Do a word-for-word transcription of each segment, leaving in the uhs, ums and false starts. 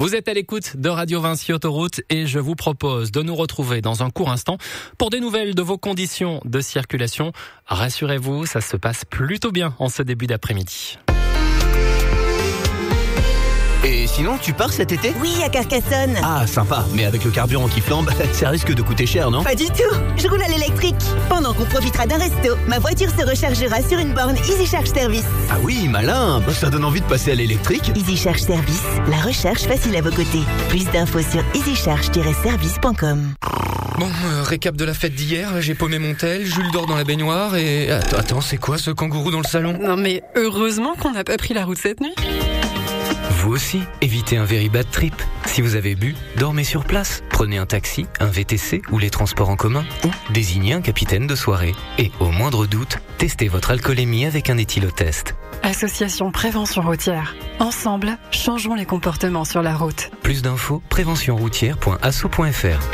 Vous êtes à l'écoute de Radio Vinci Autoroute et je vous propose de nous retrouver dans un court instant pour des nouvelles de vos conditions de circulation. Rassurez-vous, ça se passe plutôt bien en ce début d'après-midi. Et sinon, tu pars cet été ? Oui, à Carcassonne. Ah, sympa. Mais avec le carburant qui flambe, ça risque de coûter cher, non ? Pas du tout. Je roule à l'électrique. Pendant qu'on profitera d'un resto, ma voiture se rechargera sur une borne Easy Charge Service. Ah oui, malin. Ça donne envie de passer à l'électrique. Easy Charge Service, la recharge facile à vos côtés. Plus d'infos sur easy charge tiret service point com. Bon, euh, récap de la fête d'hier, j'ai paumé mon tel, Jules dort dans la baignoire et... Attends, attends, c'est quoi ce kangourou dans le salon ? Non mais heureusement qu'on n'a pas pris la route cette nuit. Vous aussi, évitez un very bad trip. Si vous avez bu, dormez sur place. Prenez un taxi, un V T C ou les transports en commun. Ou désignez un capitaine de soirée. Et au moindre doute, testez votre alcoolémie avec un éthylotest. Association Prévention Routière. Ensemble, changeons les comportements sur la route. Plus d'infos, prévention routière point asso point f r.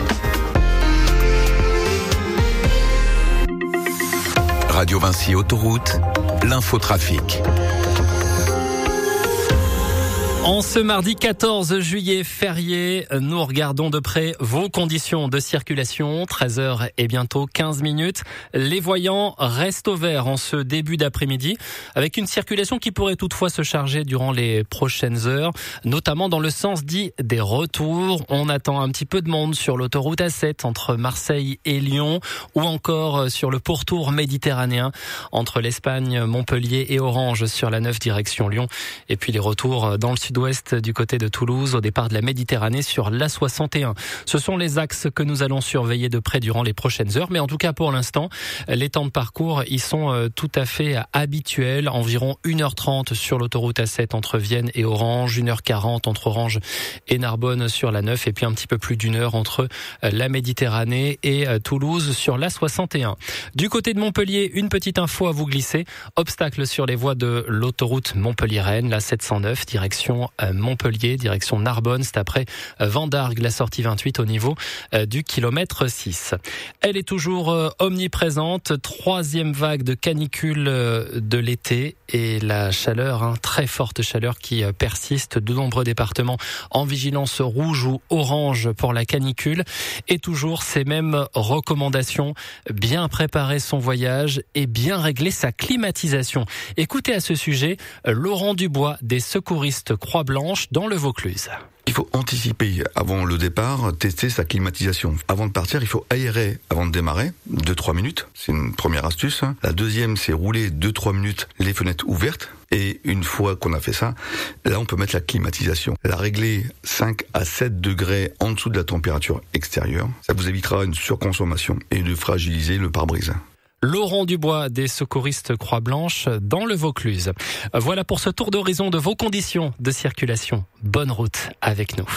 Radio Vinci Autoroute, l'infotrafic. En ce mardi quatorze juillet férié, nous regardons de près vos conditions de circulation. treize heures et bientôt quinze minutes. Les voyants restent au vert en ce début d'après-midi, avec une circulation qui pourrait toutefois se charger durant les prochaines heures, notamment dans le sens dit des retours. On attend un petit peu de monde sur l'autoroute A sept entre Marseille et Lyon, ou encore sur le pourtour méditerranéen entre l'Espagne, Montpellier et Orange sur la neuf direction Lyon. Et puis les retours dans le sud ouest du côté de Toulouse au départ de la Méditerranée sur l'A soixante et un. Ce sont les axes que nous allons surveiller de près durant les prochaines heures, mais en tout cas pour l'instant, les temps de parcours ils sont tout à fait habituels, environ une heure trente sur l'autoroute A sept entre Vienne et Orange, une heure quarante entre Orange et Narbonne sur la neuf, et puis un petit peu plus d'une heure entre la Méditerranée et Toulouse sur l'A soixante et un. Du côté de Montpellier, une petite info à vous glisser, obstacle sur les voies de l'autoroute Montpellier-Rennes, la sept cent neuf, direction Montpellier, direction Narbonne, c'est après Vendargues, la sortie vingt-huit au niveau du kilomètre six. Elle est toujours omniprésente, troisième vague de canicule de l'été et la chaleur, hein, très forte chaleur qui persiste, de nombreux départements en vigilance rouge ou orange pour la canicule, et toujours ces mêmes recommandations, bien préparer son voyage et bien régler sa climatisation. Écoutez à ce sujet Laurent Dubois des secouristes Croix-Blanche dans le Vaucluse. Il faut anticiper avant le départ, tester sa climatisation. Avant de partir, il faut aérer avant de démarrer, deux à trois minutes. C'est une première astuce. La deuxième, c'est rouler deux à trois minutes les fenêtres ouvertes. Et une fois qu'on a fait ça, là, on peut mettre la climatisation. La régler cinq à sept degrés en dessous de la température extérieure. Ça vous évitera une surconsommation et de fragiliser le pare-brise. Laurent Dubois des secouristes Croix-Blanche dans le Vaucluse. Voilà pour ce tour d'horizon de vos conditions de circulation. Bonne route avec nous.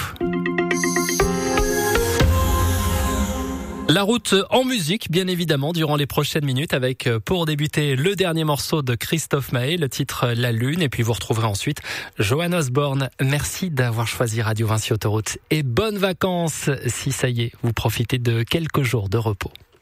La route en musique, bien évidemment, durant les prochaines minutes, avec pour débuter le dernier morceau de Christophe Maé, le titre La Lune, et puis vous retrouverez ensuite Johan Osborne. Merci d'avoir choisi Radio Vinci Autoroute et bonnes vacances si ça y est, vous profitez de quelques jours de repos.